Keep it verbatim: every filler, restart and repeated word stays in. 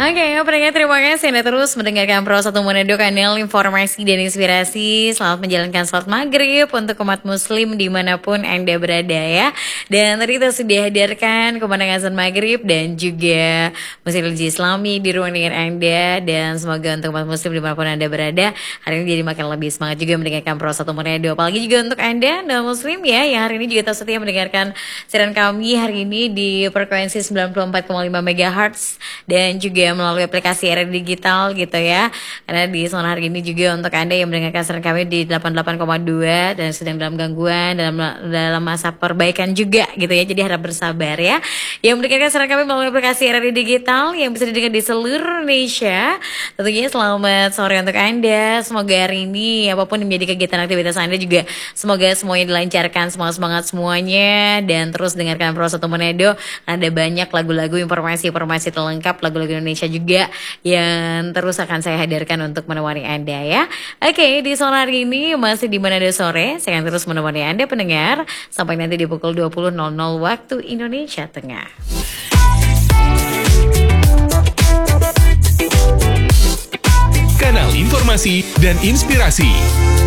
Oke, pendengar terima kasih Anda terus mendengarkan Pro satu Manado, kanal informasi dan inspirasi. Selamat menjalankan sholat maghrib untuk umat muslim dimanapun Anda berada ya. Dan tadi kita sudah hadirkan kemenangan azan maghrib dan juga musik religi islami di ruang dengan Anda. Dan semoga untuk umat muslim dimanapun Anda berada, hari ini jadi makin lebih semangat juga mendengarkan Pro satu Manado. Apalagi juga untuk Anda dan muslim ya, yang hari ini juga tetap setia mendengarkan siaran kami hari ini di frekuensi sembilan puluh empat koma lima megahertz dan juga melalui aplikasi R R Digital gitu ya. Karena di sore hari ini juga untuk Anda yang mendengarkan siaran kami di delapan puluh delapan koma dua dan sedang dalam gangguan dalam dalam masa perbaikan juga gitu ya. Jadi harap bersabar ya. Yang mendengarkan siaran kami melalui aplikasi R R Digital yang bisa didengar di seluruh Indonesia. Tentunya selamat sore untuk Anda. Semoga hari ini apapun yang menjadi kegiatan aktivitas Anda juga semoga semuanya dilancarkan, semangat semangat semuanya, dan terus dengarkan Pro satu Manado. Ada banyak lagu-lagu, informasi-informasi terlengkap lagu-lagu Indonesia juga yang terus akan saya hadirkan untuk menemani Anda ya. Oke, di sore hari ini masih di Manado Sore, saya akan terus menemani Anda pendengar sampai nanti di pukul dua puluh nol nol waktu Indonesia Tengah. Kanal informasi dan inspirasi